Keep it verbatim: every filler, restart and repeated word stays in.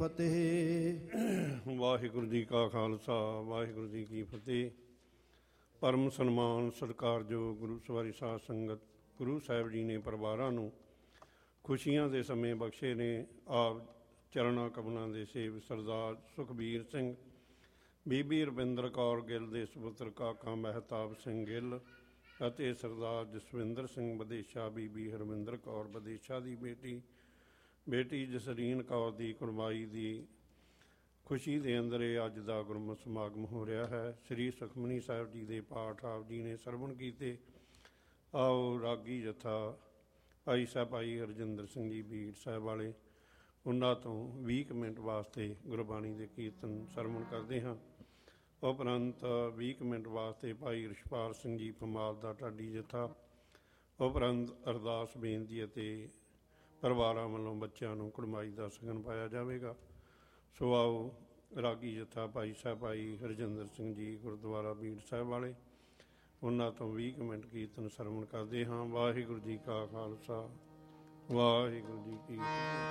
ਫਤਿਹ। ਵਾਹਿਗੁਰੂ ਜੀ ਕਾ ਖਾਲਸਾ, ਵਾਹਿਗੁਰੂ ਜੀ ਕੀ ਫਤਿਹ। ਪਰਮ ਸਨਮਾਨ ਸਤਿਕਾਰਯੋਗ ਗੁਰੂ ਸਵਾਰੀ ਸਾਧ ਸੰਗਤ, ਗੁਰੂ ਸਾਹਿਬ ਜੀ ਨੇ ਪਰਿਵਾਰਾਂ ਨੂੰ ਖੁਸ਼ੀਆਂ ਦੇ ਸਮੇਂ ਬਖਸ਼ੇ ਨੇ। ਆਪ ਚਰਨਾਂ ਕਮਲਾਂ ਦੇ ਸੇਵ ਸਰਦਾਰ ਸੁਖਬੀਰ ਸਿੰਘ, ਬੀਬੀ ਰਵਿੰਦਰ ਕੌਰ ਗਿੱਲ ਦੇ ਸੁਪੁੱਤਰ ਕਾਕਾ ਮਹਿਤਾਬ ਸਿੰਘ ਗਿੱਲ ਅਤੇ ਸਰਦਾਰ ਜਸਵਿੰਦਰ ਸਿੰਘ ਵਿਦੇਸ਼ਾ, ਬੀਬੀ ਹਰਵਿੰਦਰ ਕੌਰ ਵਿਦੇਸ਼ਾ ਦੀ ਬੇਟੀ ਬੇਟੀ ਜਸਰੀਨ ਕੌਰ ਦੀ ਕੁਰਬਾਈ ਦੀ ਖੁਸ਼ੀ ਦੇ ਅੰਦਰ ਇਹ ਅੱਜ ਦਾ ਗੁਰਮਤਿ ਸਮਾਗਮ ਹੋ ਰਿਹਾ ਹੈ। ਸ੍ਰੀ ਸੁਖਮਨੀ ਸਾਹਿਬ ਜੀ ਦੇ ਪਾਠ ਆਪ ਜੀ ਨੇ ਸਰਵਣ ਕੀਤੇ। ਆਓ ਰਾਗੀ ਜਥਾ ਭਾਈ ਸਾਹਿਬ ਭਾਈ ਹਰਜਿੰਦਰ ਸਿੰਘ ਜੀ ਬੀੜ ਸਾਹਿਬ ਵਾਲੇ, ਉਹਨਾਂ ਤੋਂ ਵੀਹ ਕੁ ਮਿੰਟ ਵਾਸਤੇ ਗੁਰਬਾਣੀ ਦੇ ਕੀਰਤਨ ਸਰਵਣ ਕਰਦੇ ਹਾਂ। ਉਪਰੰਤ ਵੀਹ ਕੁ ਮਿੰਟ ਵਾਸਤੇ ਭਾਈ ਰਿਸ਼ਪਾਲ ਸਿੰਘ ਜੀ ਪਮਾਲ ਦਾ ਢਾਡੀ ਜਥਾ, ਉਪਰੰਤ ਅਰਦਾਸ ਬੇਨਤੀ ਅਤੇ ਪਰਿਵਾਰਾਂ ਵੱਲੋਂ ਬੱਚਿਆਂ ਨੂੰ ਕੁੜਮਾਈ ਦਾ ਸ਼ਗਨ ਪਾਇਆ ਜਾਵੇਗਾ। ਸੋ ਆਓ ਰਾਗੀ ਜਥਾ ਭਾਈ ਸਾਹਿਬ ਭਾਈ ਹਰਜਿੰਦਰ ਸਿੰਘ ਜੀ ਗੁਰਦੁਆਰਾ ਬੀੜ ਸਾਹਿਬ ਵਾਲੇ, ਉਹਨਾਂ ਤੋਂ ਵੀਹ ਕੁ ਮਿੰਟ ਕੀਰਤਨ ਸਰਵਣ ਕਰਦੇ ਹਾਂ। ਵਾਹਿਗੁਰੂ ਜੀ ਕਾ ਖਾਲਸਾ, ਵਾਹਿਗੁਰੂ ਜੀ ਕੀ ਫਤਿਹ।